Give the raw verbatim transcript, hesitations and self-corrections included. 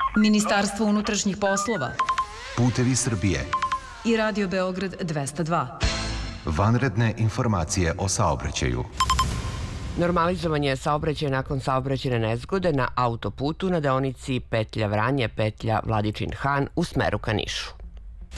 Ministarstvo unutrašnjih poslova, Putevi Srbije i Radio Beograd dvesta dva. Vanredne informacije o saobraćaju. Normalizovan je saobraćaj nakon saobraćajne nezgode na autoputu na deonici petlja Vranje, petlja Vladičin Han u smeru ka Nišu.